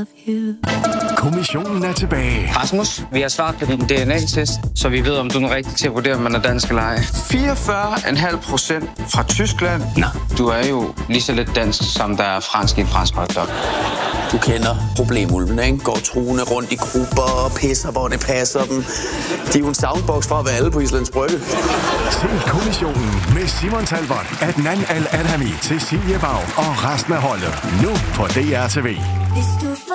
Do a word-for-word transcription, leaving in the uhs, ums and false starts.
love you. Kommissionen er tilbage. Rasmus, vi har svaret på din D N A-test, så vi ved, om du er den rigtige til at vurdere, om man er dansk eller ej. fireogfyrre komma fem procent fra Tyskland. Nå, du er jo lige så lidt dansk, som der er fransk i en fransk hotdog. Du kender problemulvene, ikke? Går truende rundt i grupper og pisser, hvor det passer dem. De er jo en soundbox fra at være alle på Islands Brygge. Se Kommissionen med Simon Talbot, Adnan Al-Adhami, Cecilie Bau og resten af holdet. Nu på D R T V.